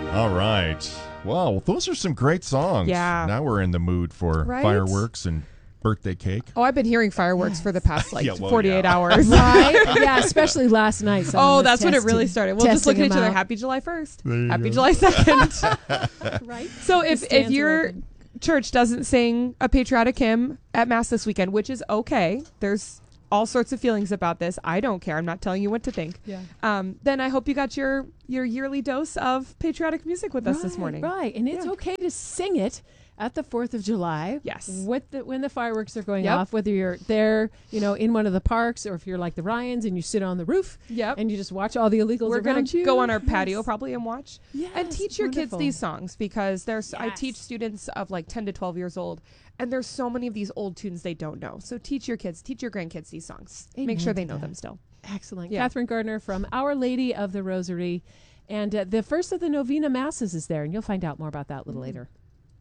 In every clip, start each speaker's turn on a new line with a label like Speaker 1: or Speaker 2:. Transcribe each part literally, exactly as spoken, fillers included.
Speaker 1: All right. Well, those are some great songs.
Speaker 2: Yeah.
Speaker 1: Now we're in the mood for
Speaker 2: Right?
Speaker 1: fireworks and birthday cake.
Speaker 2: Oh, I've been hearing fireworks for the past like
Speaker 1: Yeah, well,
Speaker 2: forty-eight
Speaker 1: yeah.
Speaker 2: hours.
Speaker 3: Right? Yeah, especially last night. someone
Speaker 2: Oh,
Speaker 3: was
Speaker 2: that's when it really
Speaker 3: testing-
Speaker 2: started. We'll just look at
Speaker 3: testing
Speaker 2: each other.
Speaker 3: them out.
Speaker 2: Happy July first.
Speaker 1: There you
Speaker 2: Happy
Speaker 1: go.
Speaker 2: July second.
Speaker 3: Right?
Speaker 2: So
Speaker 3: The
Speaker 2: if, if
Speaker 3: stands are
Speaker 2: your
Speaker 3: open.
Speaker 2: church doesn't sing a patriotic hymn at Mass this weekend, which is okay, there's all sorts of feelings about this. I don't care. I'm not telling you what to think.
Speaker 3: Yeah.
Speaker 2: Um, then I hope you got your, your yearly dose of patriotic music with us this morning.
Speaker 3: Right, and it's
Speaker 2: Yeah.
Speaker 3: okay to sing it at the fourth of July.
Speaker 2: Yes.
Speaker 3: With the, when the fireworks are going
Speaker 2: Yep.
Speaker 3: off, whether you're there, you know, in one of the parks, or if you're like the Ryans and you sit on the roof
Speaker 2: Yep.
Speaker 3: and you just watch all the illegals
Speaker 2: We're going
Speaker 3: around
Speaker 2: to
Speaker 3: you.
Speaker 2: go on our patio
Speaker 3: Yes.
Speaker 2: probably and watch.
Speaker 3: Yes,
Speaker 2: And teach your kids
Speaker 3: wonderful.
Speaker 2: these songs because there's I
Speaker 3: Yes.
Speaker 2: teach students of like ten to twelve years old, and there's so many of these old tunes they don't know. So teach your kids, teach your grandkids these songs. Make
Speaker 3: Amen
Speaker 2: sure they
Speaker 3: to
Speaker 2: know
Speaker 3: that.
Speaker 2: them still.
Speaker 3: Excellent.
Speaker 2: Yeah.
Speaker 3: Catherine Gardner from Our Lady of the Rosary. And uh, the first of the Novena Masses is there, and you'll find out more about that a little later.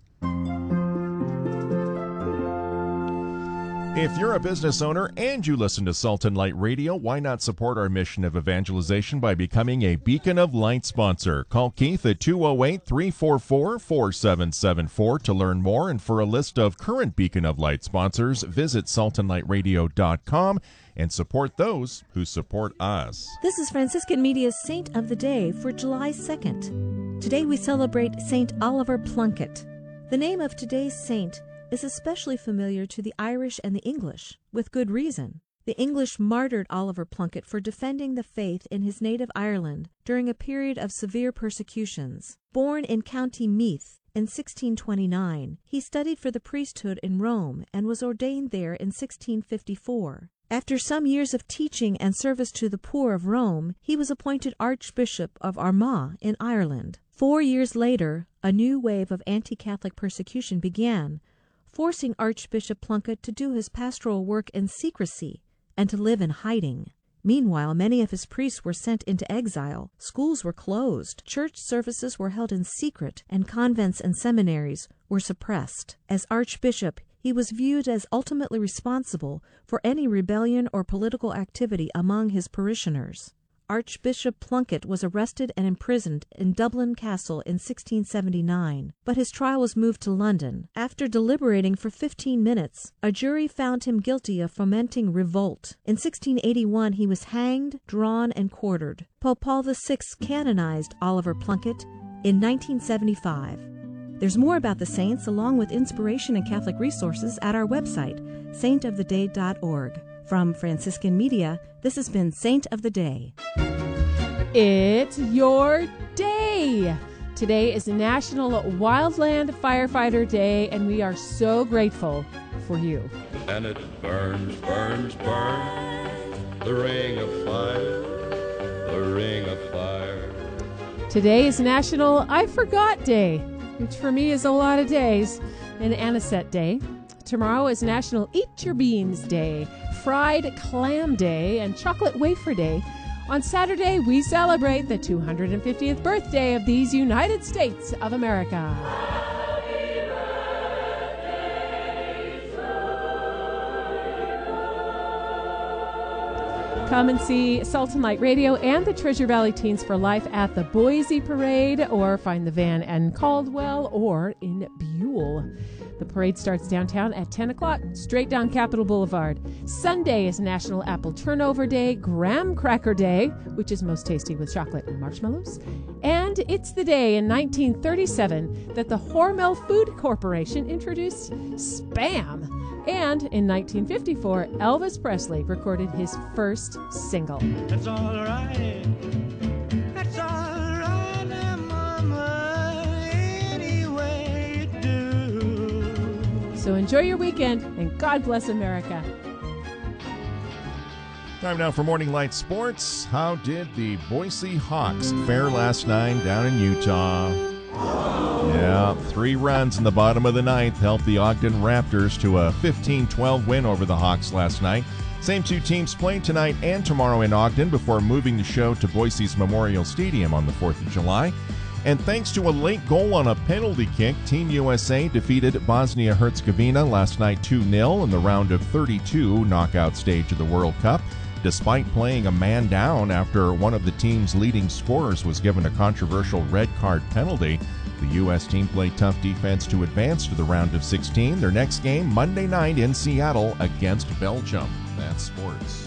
Speaker 1: If you're a business owner and you listen to Sultan Light Radio, why not support our mission of evangelization by becoming a Beacon of Light sponsor? Call Keith at two oh eight, three four four, four seven seven four to learn more, and for a list of current Beacon of Light sponsors, visit sultan light radio dot com and support those who support us.
Speaker 4: This is Franciscan Media's Saint of the Day for July second. Today we celebrate Saint Oliver Plunkett. The name of today's saint is especially familiar to the Irish and the English, with good reason. The English martyred Oliver Plunkett for defending the faith in his native Ireland during a period of severe persecutions. Born in County Meath in sixteen twenty-nine, he studied for the priesthood in Rome and was ordained there in sixteen fifty-four. After some years of teaching and service to the poor of Rome, he was appointed Archbishop of Armagh in Ireland. Four years later, a new wave of anti-Catholic persecution began, forcing Archbishop Plunkett to do his pastoral work in secrecy and to live in hiding. Meanwhile, many of his priests were sent into exile, schools were closed, church services were held in secret, and convents and seminaries were suppressed. As archbishop, he was viewed as ultimately responsible for any rebellion or political activity among his parishioners. Archbishop Plunkett was arrested and imprisoned in Dublin Castle in sixteen seventy-nine, but his trial was moved to London. After deliberating for fifteen minutes, a jury found him guilty of fomenting revolt. In sixteen eighty-one, he was hanged, drawn, and quartered. Pope Paul the Sixth canonized Oliver Plunkett in nineteen seventy-five. There's more about the saints, along with inspiration and Catholic resources, at our website, saint of the day dot org. From Franciscan Media, this has been Saint of the Day.
Speaker 3: It's your day. Today is National Wildland Firefighter Day, and we are so grateful for you.
Speaker 5: And it burns, burns, burns, the ring of fire, the ring of fire.
Speaker 3: Today is National I Forgot Day, which for me is a lot of days, and Anisette Day. Tomorrow is National Eat Your Beans Day, Fried Clam Day, and Chocolate Wafer Day. On Saturday, we celebrate the two hundred fiftieth birthday of these United States of America. Come and see Sultan Light Radio and the Treasure Valley Teens for Life at the Boise Parade, or find the van in Caldwell or in Buell. The parade starts downtown at ten o'clock, straight down Capitol Boulevard. Sunday is National Apple Turnover Day, Graham Cracker Day, which is most tasty with chocolate and marshmallows. And it's the day in nineteen thirty-seven that the Hormel Food Corporation introduced Spam. And in nineteen fifty-four, Elvis Presley recorded his first single.
Speaker 6: That's all right. That's all right, now, Mama, any way you do.
Speaker 3: So enjoy your weekend, and God bless America.
Speaker 1: Time now for Morning Light Sports. How did the Boise Hawks fare last night down in Utah? Yeah, three runs in the bottom of the ninth helped the Ogden Raptors to a fifteen twelve win over the Hawks last night. Same two teams play tonight and tomorrow in Ogden before moving the show to Boise's Memorial Stadium on the fourth of July. And thanks to a late goal on a penalty kick, Team U S A defeated Bosnia-Herzegovina last night two nil in the round of thirty-two knockout stage of the World Cup. despite playing a man down after one of the team's leading scorers was given a controversial red card penalty. The U S team played tough defense to advance to the round of sixteen. Their next game, Monday night in Seattle against Belgium. That's sports.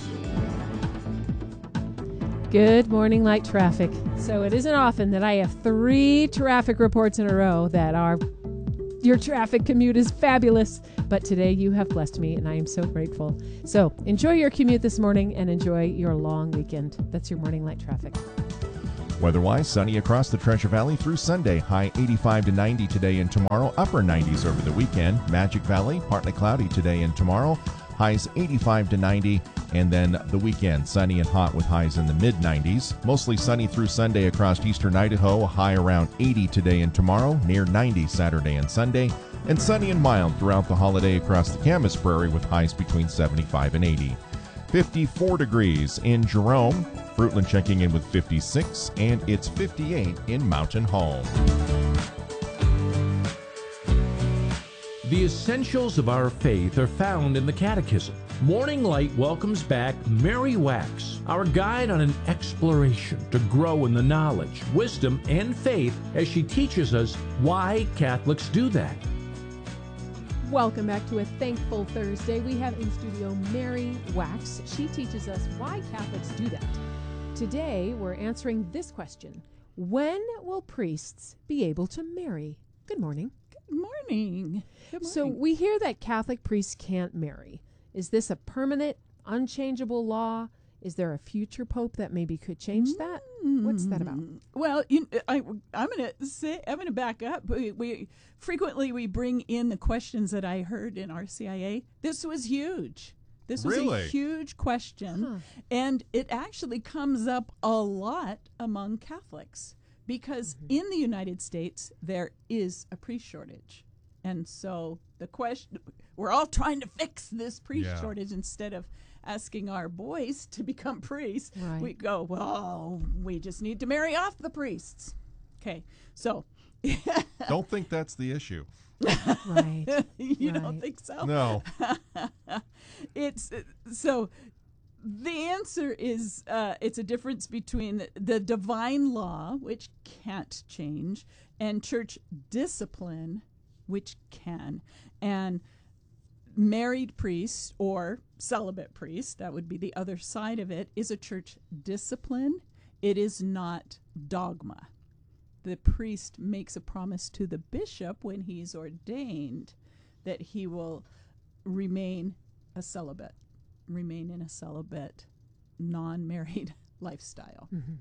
Speaker 3: Good morning, light traffic. So it isn't often that I have three traffic reports in a row that are, your traffic commute is fabulous, but today you have blessed me and I am so grateful. So enjoy your commute this morning and enjoy your long weekend. That's your morning light traffic.
Speaker 1: Weather-wise, sunny across the Treasure Valley through Sunday. High eighty-five to ninety today and tomorrow. Upper nineties over the weekend. Magic Valley, partly cloudy today and tomorrow. Highs eighty-five to ninety. And then the weekend, sunny and hot with highs in the mid nineties. Mostly sunny through Sunday across eastern Idaho. A high around eighty today and tomorrow. Near ninety Saturday and Sunday. And sunny and mild throughout the holiday across the Camas Prairie with highs between seventy-five and eighty. fifty-four degrees in Jerome. Fruitland checking in with fifty-six, and it's fifty-eight in Mountain Home.
Speaker 7: The essentials of our faith are found in the Catechism. Morning Light welcomes back Mary Wax, our guide on an exploration to grow in the knowledge, wisdom, and faith as she teaches us why Catholics do that.
Speaker 3: Welcome back to a Thankful Thursday. We have in studio Mary Wax. She teaches us why Catholics do that. Today, we're answering this question. When will priests be able to marry? Good morning.
Speaker 8: Good morning. Good morning.
Speaker 3: So we hear that Catholic priests can't marry. Is this a permanent, unchangeable law? Is there a future pope that maybe could change that? Mm. What's that about?
Speaker 8: Well, you, I, I'm going to say I'm going to back up. We, we frequently we bring in the questions that I heard in R C I A. This was huge. This was
Speaker 1: Really?
Speaker 8: a huge question,
Speaker 3: Huh.
Speaker 8: and it actually comes up a lot among Catholics because
Speaker 3: Mm-hmm.
Speaker 8: in the United States there is a priest shortage, and so the question we're all trying to fix this priest
Speaker 1: Yeah.
Speaker 8: shortage instead of asking our boys to become priests.
Speaker 3: Right.
Speaker 8: We go, well, we just need to marry off the priests. Okay, so
Speaker 1: Don't think that's the issue.
Speaker 3: Right.
Speaker 8: you don't
Speaker 3: Right.
Speaker 8: think so?
Speaker 1: No.
Speaker 8: It's uh, so the answer is uh, it's a difference between the, the divine law, which can't change, and church discipline, which can. And married priest or celibate priest, that would be the other side of it, is a church discipline. It is not dogma. The priest makes a promise to the bishop when he's ordained that he will remain a celibate, remain in a celibate, non-married lifestyle.
Speaker 3: Mm-hmm.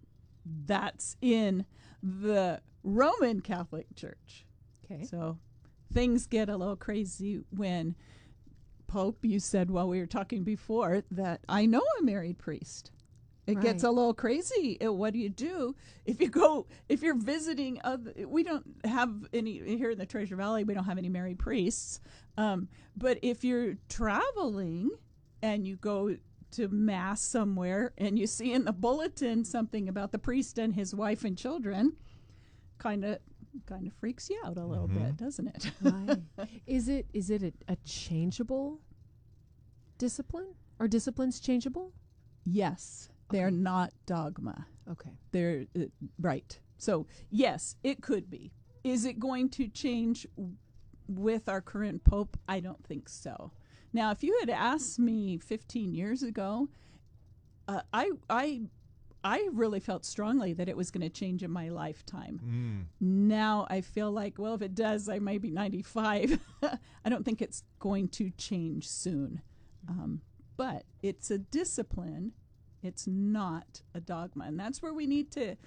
Speaker 8: That's in the Roman Catholic Church.
Speaker 3: Okay.
Speaker 8: So things get a little crazy when Pope, you said while we were talking before that I know a married priest. It gets
Speaker 3: Right.
Speaker 8: a little crazy. Uh, What do you do if you go, if you're visiting other, we don't have any, here in the Treasure Valley, we don't have any married priests. Um, but if you're traveling and you go to mass somewhere and you see in the bulletin something about the priest and his wife and children, kind of kind of freaks you out a little
Speaker 1: Mhm.
Speaker 8: bit, doesn't it?
Speaker 3: Right. Is it is it a, a changeable discipline? Are disciplines changeable?
Speaker 8: Yes, they're
Speaker 3: Okay.
Speaker 8: not dogma.
Speaker 3: Okay.
Speaker 8: They're uh, right. So yes, it could be. Is it going to change w- with our current pope? I don't think so. Now, if you had asked me fifteen years ago, uh, I I I really felt strongly that it was going to change in my lifetime.
Speaker 1: Mm.
Speaker 8: Now I feel like, well, if it does, I might be ninety-five. I don't think it's going to change soon. Um, but it's a discipline. It's not a dogma. And that's where we need to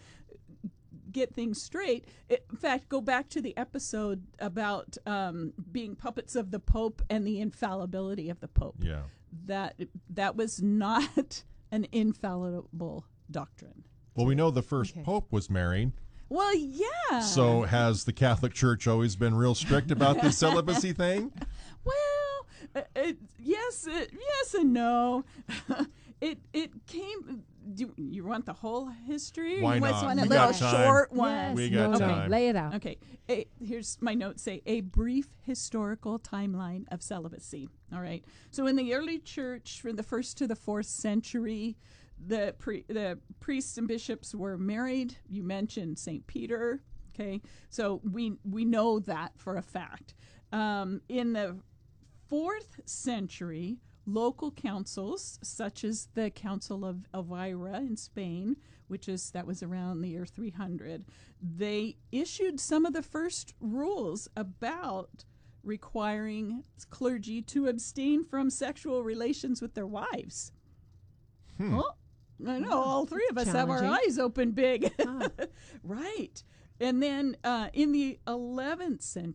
Speaker 8: get things straight. It, in fact, go back to the episode about um, being puppets of the Pope and the infallibility of the Pope.
Speaker 1: Yeah.
Speaker 8: That that was not an infallible doctrine.
Speaker 1: Well, we know the first
Speaker 3: Okay.
Speaker 1: pope was married.
Speaker 8: Well, yeah.
Speaker 1: So has the Catholic Church always been real strict about the celibacy thing?
Speaker 8: Well, uh, it, yes, it, yes and no. it it came. Do you want the whole history?
Speaker 1: Why
Speaker 8: you
Speaker 1: not?
Speaker 8: just want a
Speaker 1: We
Speaker 8: little
Speaker 1: got time.
Speaker 8: short one.
Speaker 3: Yes,
Speaker 1: We got
Speaker 3: no, no,
Speaker 1: time.
Speaker 3: lay it out.
Speaker 8: Okay, a, here's my notes say a brief historical timeline of celibacy. All right. So in the early church, from the first to the fourth century, the pre, the priests and bishops were married. You mentioned Saint Peter. Okay, so we we know that for a fact. Um, in the fourth century, local councils, such as the Council of Elvira in Spain, which is that was around the year three hundred, they issued some of the first rules about requiring clergy to abstain from sexual relations with their wives.
Speaker 1: Hmm.
Speaker 8: Oh, I know, all three of us have our
Speaker 3: Challenging.
Speaker 8: eyes open big.
Speaker 3: Ah.
Speaker 8: Right. And then uh, in the eleventh cent-